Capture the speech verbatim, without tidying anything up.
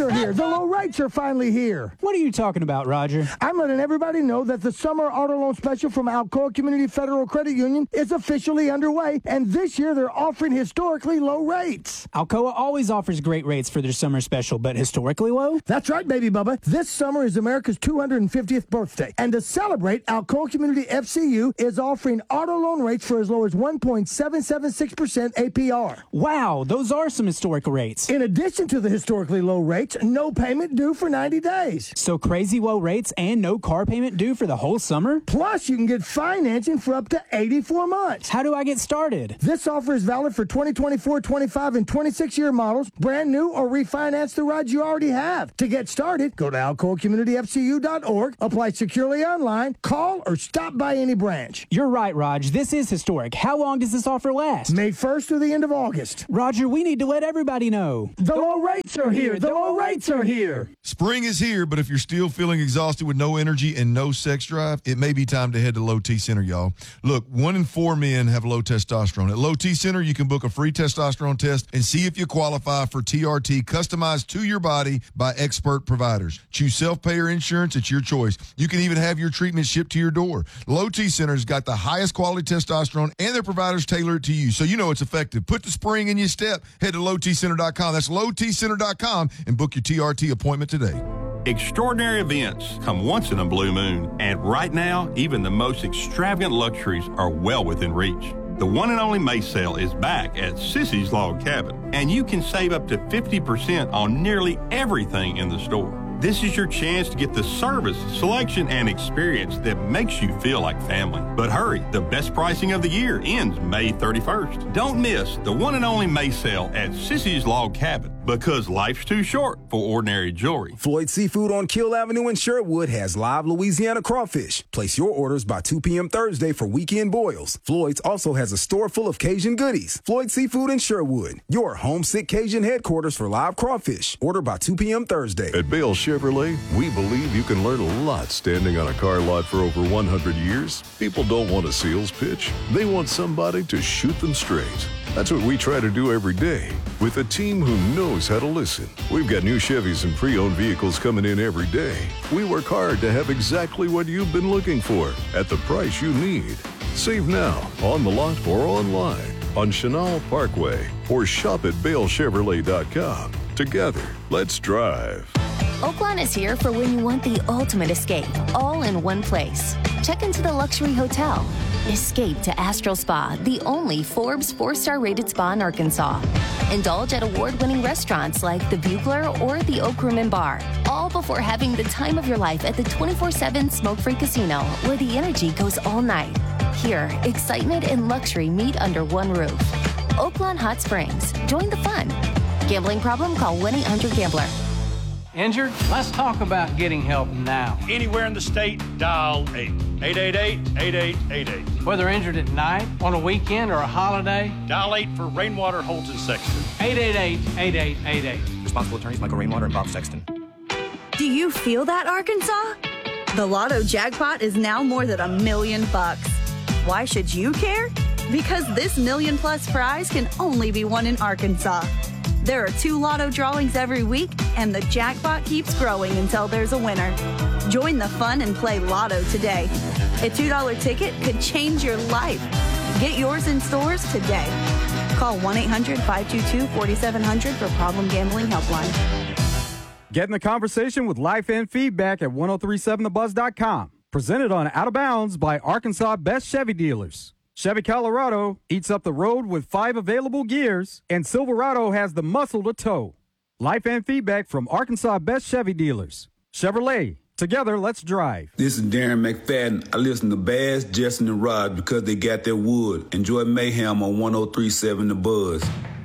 are here. The low rates are finally here. What are you talking about, Roger? I'm letting everybody know that the summer auto loan special from Alcoa Community Federal Credit Union is officially underway, and this year they're offering historically low rates. Alcoa always offers great rates for their summer special, but historically low? That's right, baby Bubba. This summer is America's two hundred fiftieth birthday, and to celebrate, Alcoa Community F C U is offering auto loan rates for as low as one point seven seven six percent A P R. Wow, those are some historical rates. In addition to the historically low rates, no payment due for ninety days. So crazy low rates and no car payment due for the whole summer? Plus, you can get financing for up to eighty-four months. How do I get started? This offer is valid for twenty twenty-four, twenty-five, and twenty-six year models, brand new, or refinance the rides you already have. To get started, go to alcoa community f c u dot org, apply securely online, call, or stop by any branch. You're right, Raj. This is historic. How long does this offer last? May first through the end of August. Roger, we need to let everybody know. The low rates are here. The low rates are here. Spring is here, but if you're still feeling exhausted with no energy and no sex drive, it may be time to head to Low T Center, y'all. Look, one in four men have low testosterone. At Low T Center, you can book a free testosterone test and see if you qualify for T R T customized to your body by expert providers. Choose self-pay or insurance. It's your choice. You can even have your treatment shipped to your door. Low T Center's got the highest quality testosterone, and their providers tailor it to you, so you know it's effective. Put the spring in your step. Head to low t center dot com. That's low t center dot com and book your T R T appointment today. Extraordinary events come once in a blue moon, and right now, even the most extravagant luxuries are well within reach. The one and only May sale is back at Sissy's Log Cabin, and you can save up to fifty percent on nearly everything in the store. This is your chance to get the service, selection, and experience that makes you feel like family. But hurry, the best pricing of the year ends May thirty-first. Don't miss the one and only May sale at Sissy's Log Cabin, because life's too short for ordinary jewelry. Floyd Seafood on Kill Avenue in Sherwood has live Louisiana crawfish. Place your orders by two p.m. Thursday for weekend boils. Floyd's also has a store full of Cajun goodies. Floyd Seafood in Sherwood, your homesick Cajun headquarters for live crawfish. Order by two p.m. Thursday. At Bale Chevrolet, we believe you can learn a lot standing on a car lot for over one hundred years. People don't want a sales pitch. They want somebody to shoot them straight. That's what we try to do every day with a team who knows how to listen. We've got new Chevys and pre-owned vehicles coming in every day. We work hard to have exactly what you've been looking for at the price you need. Save now, on the lot or online, on Chenal Parkway, or shop at bale chevrolet dot com. Together, let's drive. Oaklawn is here for when you want the ultimate escape, all in one place. Check into the luxury hotel. Escape to Astral Spa, the only Forbes four-star rated spa in Arkansas. Indulge at award-winning restaurants like the Bugler or the Oak Room and Bar, all before having the time of your life at the twenty-four seven smoke-free casino, where the energy goes all night. Here, excitement and luxury meet under one roof. Oaklawn Hot Springs. Join the fun. Gambling problem? Call one eight hundred gambler. Injured? Let's talk about getting help now. Anywhere in the state, dial eight eight eight eight, eight eight eight eight. Whether injured at night, on a weekend, or a holiday, dial eight for Rainwater, Holds, and Sexton. eight eight eight, eight eight eight eight. Responsible attorneys Michael Rainwater and Bob Sexton. Do you feel that, Arkansas? The Lotto jackpot is now more than a million bucks. Why should you care? Because this million plus prize can only be won in Arkansas. There are two Lotto drawings every week, and the jackpot keeps growing until there's a winner. Join the fun and play Lotto today. A two dollar ticket could change your life. Get yours in stores today. Call one eight hundred, five two two, four seven zero zero for Problem Gambling Helpline. Get in the conversation with Life and Feedback at ten thirty-seven the buzz dot com. Presented on Out of Bounds by Arkansas Best Chevy Dealers. Chevy Colorado eats up the road with five available gears, and Silverado has the muscle to tow. Life and Feedback from Arkansas Best Chevy Dealers. Chevrolet. Together, let's drive. This is Darren McFadden. I listen to Bass, Justin, and Rod because they got their wood. Enjoy Mayhem on ten thirty-seven The Buzz.